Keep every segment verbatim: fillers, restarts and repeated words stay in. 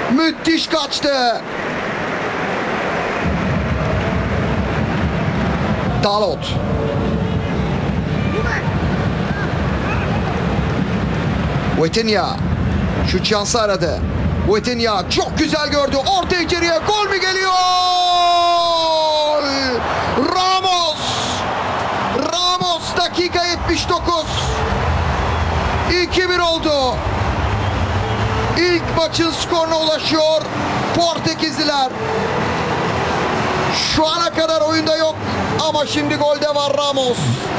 Müthiş kaçtı. Dalot. Vitinha. Şut şansı aradı. Vitinha çok güzel gördü. Orta içeriye gol mü geliyor? Ramos. Ramos dakika yetmiş dokuz. iki bir oldu. İlk maçın skoruna ulaşıyor Portekizliler. Şu ana kadar oyunda yok ama şimdi golde var Ramos.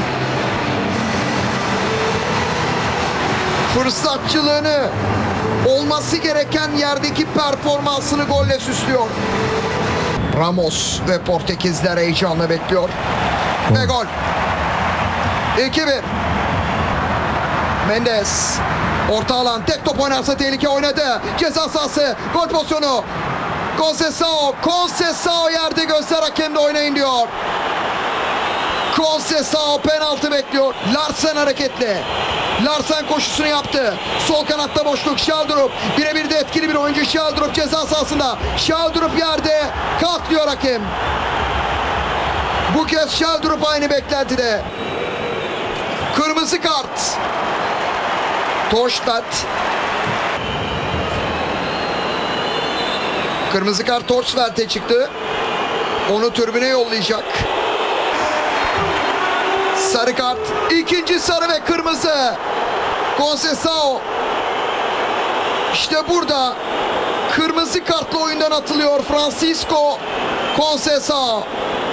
Fırsatçılığını, olması gereken yerdeki performansını golle süslüyor. Ramos ve Portekizler heyecanla bekliyor. Ve gol. iki bir. Mendes. Orta alan, tek top oynarsa tehlike oynadı. Ceza sahası, gol pozisyonu. Conceição, Conceição yerde, göster hakemde oynayın diyor. Conceição penaltı bekliyor. Larsen hareketli. Larsen koşusunu yaptı. Sol kanatta boşluk. Şaldrup. Birebir de etkili bir oyuncu Şaldrup ceza sahasında. Şaldrup yerde. Kalk diyor hakem. Bu kez Şaldrup aynı beklentide. Kırmızı kart. Torstad. Kırmızı kart Torstad'e çıktı. Onu tribüne yollayacak. Sarı kart. İkinci sarı ve kırmızı. Conceição. İşte burada kırmızı kartla oyundan atılıyor Francisco Conceição.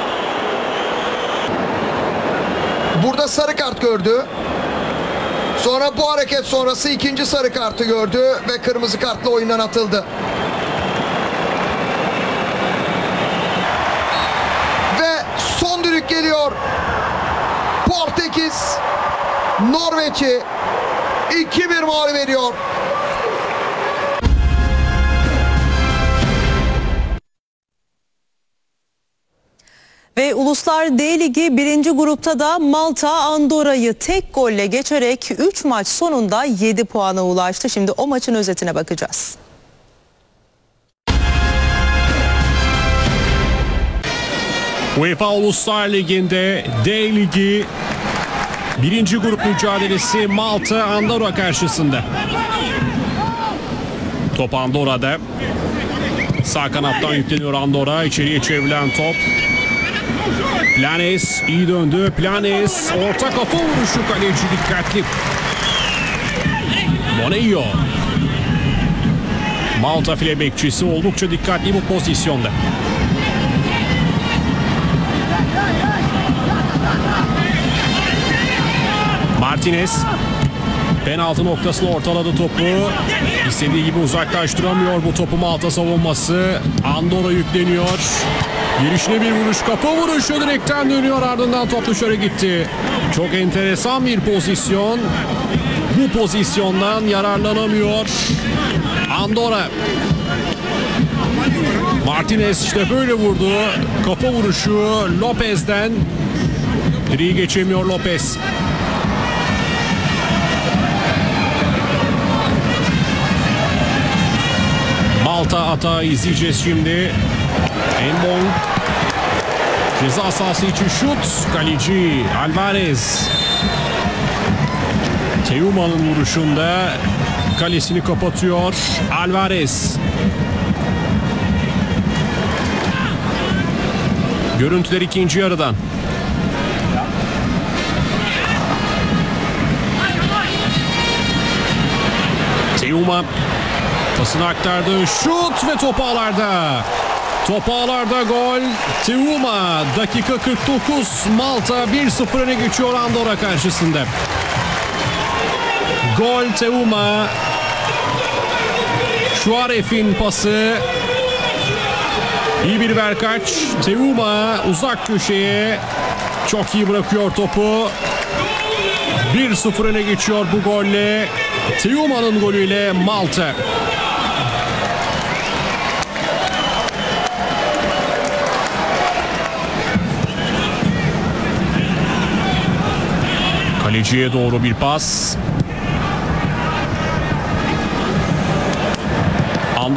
Burada sarı kart gördü. Sonra bu hareket sonrası ikinci sarı kartı gördü ve kırmızı kartla oyundan atıldı. Ve son düdük geliyor. Portekiz Norveç'i iki bir mağlup ediyor. Ve Uluslar D Ligi birinci grupta da Malta Andorra'yı tek golle geçerek üç maç sonunda yedi puana ulaştı. Şimdi o maçın özetine bakacağız. UEFA Uluslar Ligi'nde D Ligi birinci grup mücadelesi Malta Andorra karşısında. Top Andorra'da. Sağ kanattan yükleniyor Andorra. İçeriye çevrilen top. Planes iyi döndü. Planes orta kafa vuruşu, kaleci dikkatli. Boneio. Malta file bekçisi oldukça dikkatli bu pozisyonda. Martinez penaltı noktasına ortaladı topu. İstediği gibi uzaklaştıramıyor bu topu Malta savunması. Andorra yükleniyor. Girişine bir vuruş, kafa vuruşu direkten dönüyor, ardından top dışarı gitti. Çok enteresan bir pozisyon. Bu pozisyondan yararlanamıyor Andorra. Martinez işte böyle vurdu. Kafa vuruşu Lopez'den. Direği geçemiyor Lopez. Malta atağı izleyeceğiz şimdi. Enbong. Ceza sahası için şut. Kaleci Alvarez. Teuma'nın vuruşunda kalesini kapatıyor Alvarez. Görüntüler ikinci yarıdan. Teuma pasını aktardı. Şut ve top ağlarda. Top ağlarda gol. Teuma dakika kırk dokuz. Malta bir sıfır öne geçiyor Andorra karşısında. Gol Teuma. Şuaref'in pası. İyi bir verkaç. Teuma uzak köşeye. Çok iyi bırakıyor topu. bir sıfır öne geçiyor bu golle. Teuma'nın golüyle Malta. Kaleciye doğru bir pas.